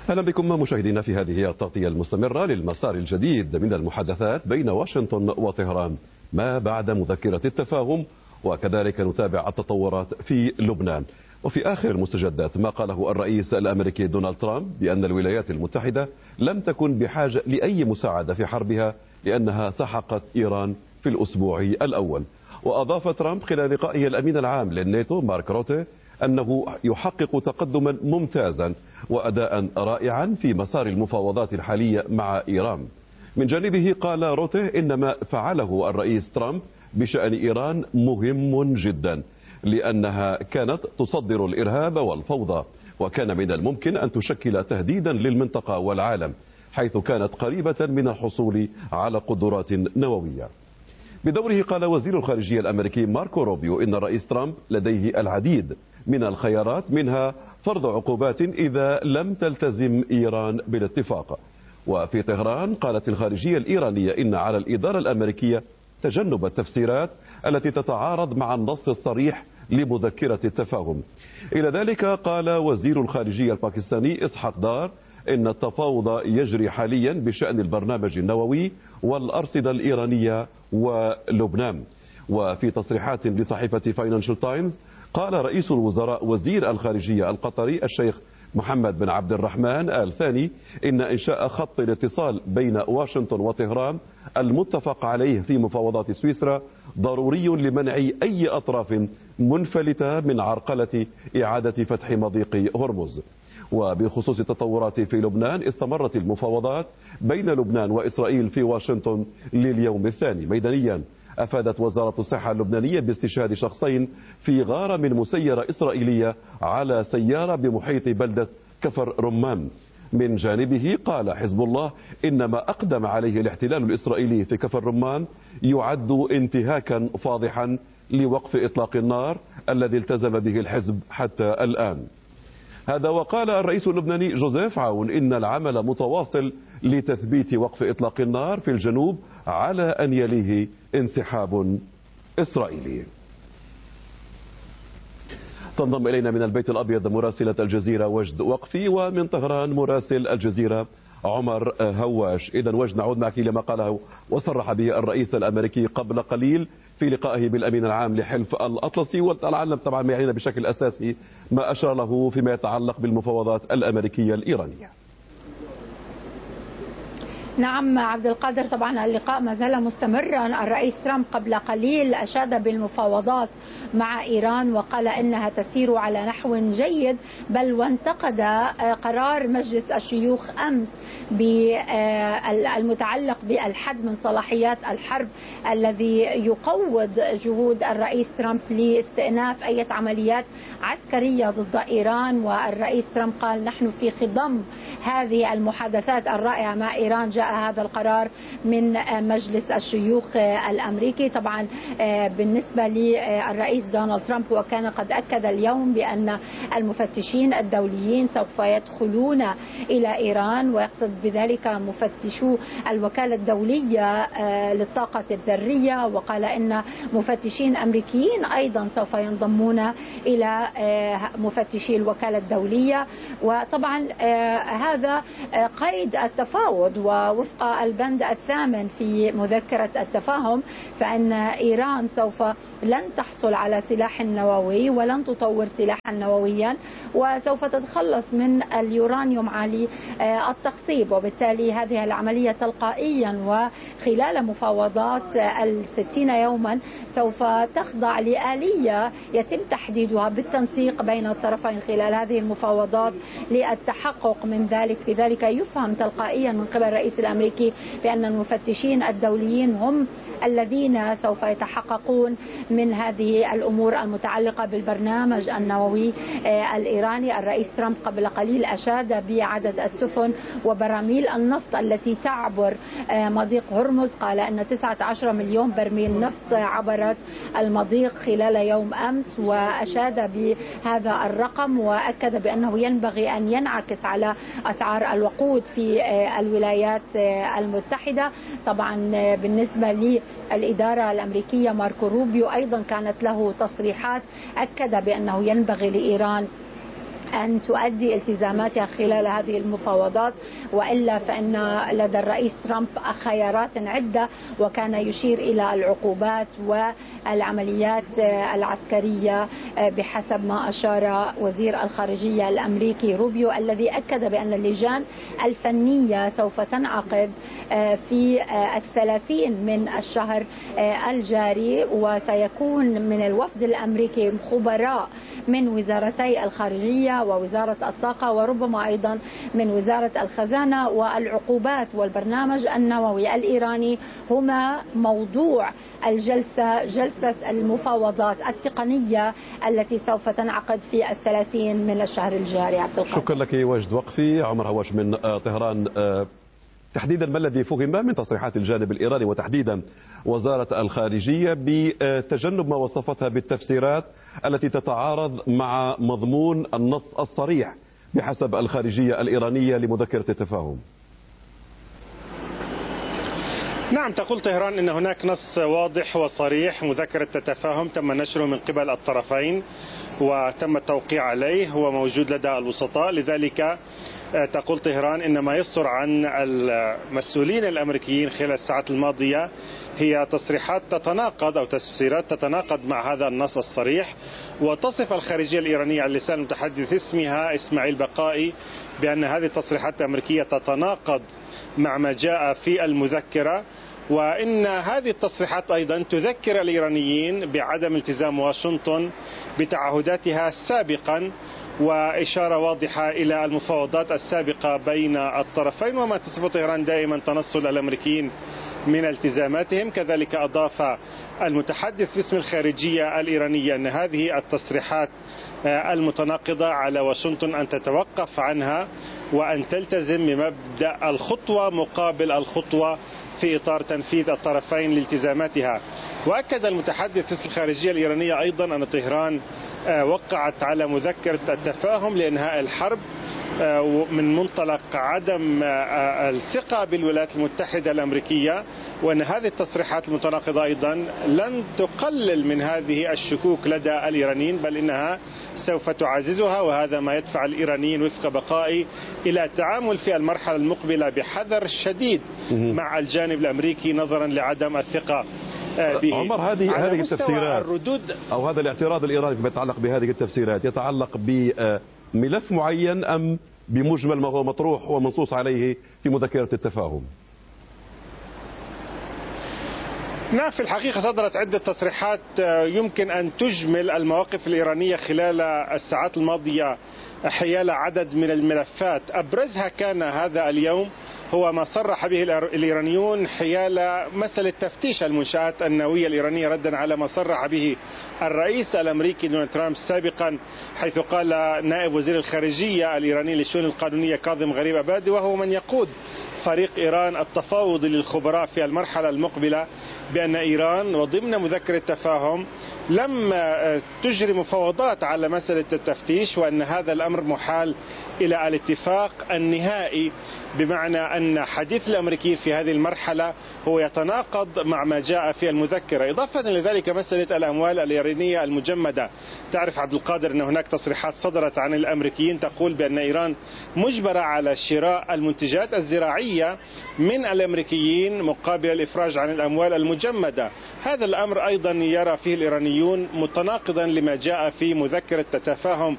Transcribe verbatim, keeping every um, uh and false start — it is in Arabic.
أهلا بكم مشاهدينا في هذه التغطية المستمرة للمسار الجديد من المحادثات بين واشنطن وطهران ما بعد مذكرة التفاهم، وكذلك نتابع التطورات في لبنان. وفي آخر المستجدات ما قاله الرئيس الأمريكي دونالد ترامب بأن الولايات المتحدة لم تكن بحاجة لأي مساعدة في حربها لأنها سحقت إيران في الأسبوع الأول. وأضاف ترامب خلال لقائه الأمين العام للناتو مارك روتيه أنه يحقق تقدما ممتازا وأداء رائعا في مسار المفاوضات الحالية مع إيران. من جانبه قال روتيه إن ما فعله الرئيس ترامب بشأن إيران مهم جدا لأنها كانت تصدر الإرهاب والفوضى، وكان من الممكن أن تشكل تهديدا للمنطقة والعالم حيث كانت قريبة من الحصول على قدرات نووية. بدوره قال وزير الخارجية الأمريكي ماركو روبيو إن الرئيس ترامب لديه العديد من الخيارات، منها فرض عقوبات إذا لم تلتزم إيران بالاتفاق. وفي طهران قالت الخارجية الإيرانية إن على الإدارة الأمريكية تجنب التفسيرات التي تتعارض مع النص الصريح لمذكرة التفاهم. إلى ذلك قال وزير الخارجية الباكستاني إسحاق دار إن التفاوض يجري حاليا بشأن البرنامج النووي والأرصدة الإيرانية ولبنان. وفي تصريحات لصحيفة فاينانشال تايمز قال رئيس الوزراء وزير الخارجية القطري الشيخ محمد بن عبد الرحمن آل ثاني إن إنشاء خط الاتصال بين واشنطن وطهران المتفق عليه في مفاوضات سويسرا ضروري لمنع أي أطراف منفلتة من عرقلة إعادة فتح مضيق هرمز. وبخصوص التطورات في لبنان، استمرت المفاوضات بين لبنان وإسرائيل في واشنطن لليوم الثاني. ميدانيا أفادت وزارة الصحة اللبنانية باستشهاد شخصين في غارة من مسيرة إسرائيلية على سيارة بمحيط بلدة كفر رمان. من جانبه قال حزب الله إن ما أقدم عليه الاحتلال الإسرائيلي في كفر رمان يعد انتهاكا فاضحا لوقف إطلاق النار الذي التزم به الحزب حتى الآن. هذا وقال الرئيس اللبناني جوزيف عون إن العمل متواصل لتثبيت وقف إطلاق النار في الجنوب على أن يليه انسحاب إسرائيلي. تنضم إلينا من البيت الأبيض مراسلة الجزيرة وجد وقفي، ومن طهران مراسل الجزيرة عمر هواش. إذا وجد، نعود معك لما قاله وصرح به الرئيس الأمريكي قبل قليل في لقائه بالأمين العام لحلف الأطلسي، والعالم طبعا ما يعنينا بشكل أساسي ما أشار له فيما يتعلق بالمفاوضات الأمريكية الإيرانية. نعم عبد القادر، طبعا اللقاء ما زال مستمرا. الرئيس ترامب قبل قليل أشاد بالمفاوضات مع إيران وقال إنها تسير على نحو جيد، بل وانتقد قرار مجلس الشيوخ أمس المتعلق بالحد من صلاحيات الحرب الذي يقوض جهود الرئيس ترامب لاستئناف أي عمليات عسكرية ضد إيران. والرئيس ترامب قال نحن في خضم هذه المحادثات الرائعة مع إيران جاء هذا القرار من مجلس الشيوخ الأمريكي. طبعا بالنسبة للرئيس دونالد ترامب وكان قد أكد اليوم بأن المفتشين الدوليين سوف يدخلون إلى إيران، ويقصد بذلك مفتشو الوكالة الدولية للطاقة الذرية، وقال إن مفتشين أمريكيين أيضا سوف ينضمون إلى مفتشي الوكالة الدولية. وطبعا هذا قيد التفاوض، ووفق البند الثامن في مذكرة التفاهم فإن إيران سوف لن تحصل على سلاح نووي ولن تطور سلاحا نوويا، وسوف تتخلص من اليورانيوم عالي التخصيب، وبالتالي هذه العملية تلقائيا وخلال مفاوضات الستين يوما سوف تخضع لآلية يتم تحديدها بالتنسيق بين الطرفين خلال هذه المفاوضات للتحقق من ذلك. لذلك يفهم تلقائيا من قبل الرئيس الأمريكي بأن المفتشين الدوليين هم الذين سوف يتحققون من هذه الأمور المتعلقة بالبرنامج النووي الإيراني. الرئيس ترامب قبل قليل أشاد بعدد السفن وبراميل النفط التي تعبر مضيق هرمز، قال أن تسعة عشر مليون برميل نفط عبرت المضيق خلال يوم أمس، وأشاد بهذا الرقم وأكد بأنه ينبغي أن ينعكس على أسعار الوقود في الولايات المتحدة. طبعا بالنسبة للإدارة الأمريكية ماركو روبيو أيضا كانت له تصريحات أكد بأنه ينبغي لإيران أن تؤدي التزاماتها خلال هذه المفاوضات، وإلا فإن لدى الرئيس ترامب خيارات عدة، وكان يشير إلى العقوبات والعمليات العسكرية بحسب ما أشار وزير الخارجية الأمريكي روبيو، الذي أكد بأن اللجان الفنية سوف تنعقد في الثلاثين من الشهر الجاري، وسيكون من الوفد الأمريكي خبراء من وزارتي الخارجية ووزارة الطاقة، وربما أيضا من وزارة الخزانة. والعقوبات والبرنامج النووي الإيراني هما موضوع الجلسة، جلسة المفاوضات التقنية التي سوف تنعقد في الثلاثين من الشهر الجاري. عبد القادر، شكرا لك. وجد وقفي. عمر هواش من طهران. تحديدا ما الذي فهم من تصريحات الجانب الإيراني وتحديدا وزارة الخارجية بتجنب ما وصفتها بالتفسيرات التي تتعارض مع مضمون النص الصريح بحسب الخارجية الإيرانية لمذكرة التفاهم؟ نعم، تقول طهران أن هناك نص واضح وصريح مذكرة التفاهم تم نشره من قبل الطرفين وتم التوقيع عليه، هو موجود لدى الوسطاء. لذلك تقول طهران إن ما يصدر عن المسؤولين الأمريكيين خلال الساعات الماضية هي تصريحات تتناقض أو تفسيرات تتناقض مع هذا النص الصريح، وتصف الخارجية الإيرانية على لسان المتحدث اسمها إسماعيل بقائي بأن هذه التصريحات الأمريكية تتناقض مع ما جاء في المذكرة، وإن هذه التصريحات أيضا تذكر الإيرانيين بعدم التزام واشنطن بتعهداتها سابقا، وإشارة واضحة إلى المفاوضات السابقة بين الطرفين وما تصف طهران دائما تنصل الأمريكيين من التزاماتهم. كذلك أضاف المتحدث باسم الخارجية الإيرانية أن هذه التصريحات المتناقضة على واشنطن أن تتوقف عنها وأن تلتزم بمبدأ الخطوة مقابل الخطوة في إطار تنفيذ الطرفين لالتزاماتها. وأكد المتحدث باسم الخارجية الإيرانية أيضا أن طهران وقعت على مذكرة التفاهم لإنهاء الحرب من منطلق عدم الثقة بالولايات المتحدة الأمريكية، وأن هذه التصريحات المتناقضة أيضا لن تقلل من هذه الشكوك لدى الإيرانيين، بل إنها سوف تعززها، وهذا ما يدفع الإيرانيين وفق بقائي إلى التعامل في المرحلة المقبلة بحذر شديد مع الجانب الأمريكي نظرا لعدم الثقة به. عمر، هذه هذه التفسيرات الردود أو هذا الاعتراض الإيراني فيما يتعلق بهذه التفسيرات يتعلق بملف معين أم بمجمل ما هو مطروح ومنصوص عليه في مذكرة التفاهم؟ نعم، في الحقيقة صدرت عدة تصريحات يمكن أن تجمل المواقف الإيرانية خلال الساعات الماضية حيال عدد من الملفات. أبرزها كان هذا اليوم هو ما صرح به الإيرانيون حيال مسألة تفتيش المنشآت النووية الإيرانية، ردا على ما صرح به الرئيس الأمريكي دونالد ترامب سابقا، حيث قال نائب وزير الخارجية الإيراني للشؤون القانونية كاظم غريب أبادي، وهو من يقود فريق إيران التفاوض للخبراء في المرحلة المقبلة، بأن إيران وضمن مذكرة التفاهم لم تجري مفاوضات على مسألة التفتيش، وأن هذا الأمر محال إلى الاتفاق النهائي، بمعنى أن حديث الأمريكيين في هذه المرحلة هو يتناقض مع ما جاء في المذكرة. إضافة لذلك مسألة الأموال الإيرانية المجمدة، تعرف عبد القادر أن هناك تصريحات صدرت عن الأمريكيين تقول بأن إيران مجبرة على شراء المنتجات الزراعية من الأمريكيين مقابل الإفراج عن الأموال المجمدة. هذا الأمر أيضا يرى فيه الإيرانيون متناقضا لما جاء في مذكرة التفاهم